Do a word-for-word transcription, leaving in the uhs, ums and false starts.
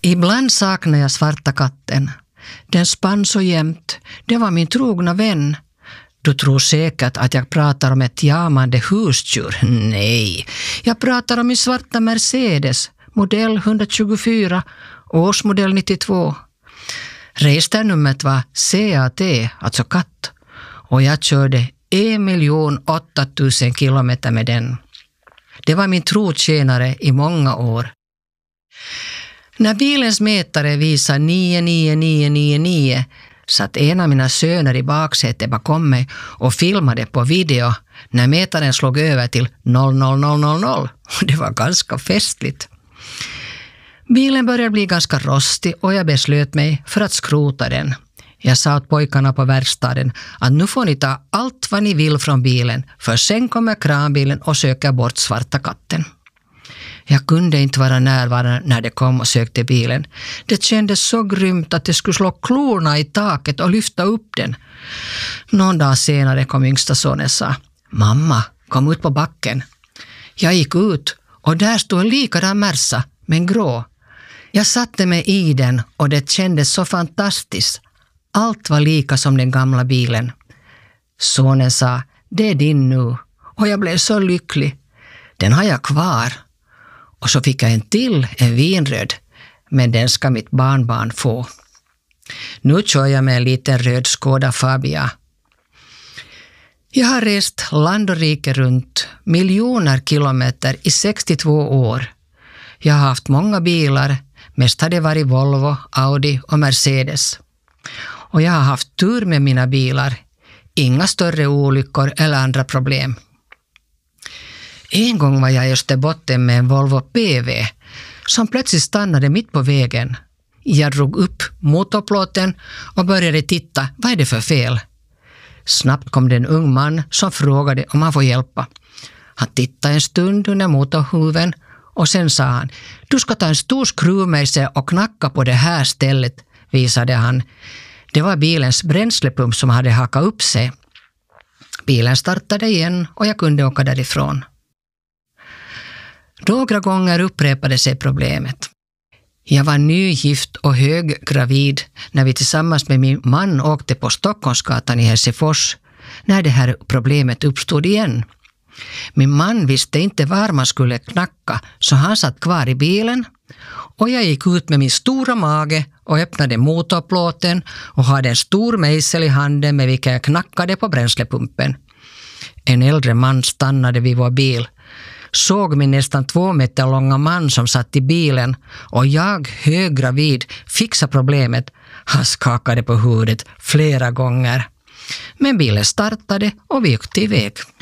Ibland saknar jag svarta katten. Den spann så jämt. Det var min trogna vän. Du tror säkert att jag pratar om ett jamande husdjur. Nej, jag pratar om min svarta Mercedes, modell etthundratjugofyra, årsmodell nittiotvå. Registernumret var C A T, alltså katt. Och jag körde en miljon åtta tusen kilometer med den. Det var min trotjänare i många år. När bilens mätare visade nio nio nio nio nio satt en av mina söner i baksätet bakom mig och filmade på video när mätaren slog över till noll noll noll noll noll. Det var ganska festligt. Bilen började bli ganska rostig och jag beslöt mig för att skrota den. Jag sa åt pojkarna på verkstaden att nu får ni ta allt vad ni vill från bilen, för sen kommer kranbilen och söker bort svarta katten. Jag kunde inte vara närvarande när det kom och sökte bilen. Det kändes så grymt att det skulle slå klorna i taket och lyfta upp den. Någon dag senare kom yngsta sonen och sa: "Mamma, kom ut på backen." Jag gick ut och där stod en likadan Mersa, men grå. Jag satte mig i den och det kändes så fantastiskt. Allt var lika som den gamla bilen. Sonen sa: "Det är din nu." Och jag blev så lycklig. Den har jag kvar. Och så fick jag en till, en vinröd. Men den ska mitt barnbarn få. Nu kör jag med en liten röd Skoda Fabia. Jag har rest land och rike runt miljoner kilometer i sextiotvå år. Jag har haft många bilar. Mest har det varit Volvo, Audi och Mercedes. Och jag har haft tur med mina bilar. Inga större olyckor eller andra problem. En gång var jag i Österbotten med en Volvo P V som plötsligt stannade mitt på vägen. Jag drog upp motorplåten och började titta. Vad är det för fel? Snabbt kom det en ung man som frågade om han får hjälpa. Han tittade en stund under motorhuven och sen sa han: "Du ska ta en stor skruvmejsel och knacka på det här stället", visade han. Det var bilens bränslepump som hade hakat upp sig. Bilen startade igen och jag kunde åka därifrån. Några gånger upprepade sig problemet. Jag var nygift och höggravid när vi tillsammans med min man åkte på Stockholmsgatan i Helsingfors när det här problemet uppstod igen. Min man visste inte var man skulle knacka, så han satt kvar i bilen och jag gick ut med min stora mage och öppnade motorplåten och hade en stor mejsel i handen med vilken jag knackade på bränslepumpen. En äldre man stannade vid vår bil, såg min nästan två meter långa man som satt i bilen och jag, höggravid, fixade problemet. Han skakade på huvudet flera gånger. Men bilen startade och vi gick till väg.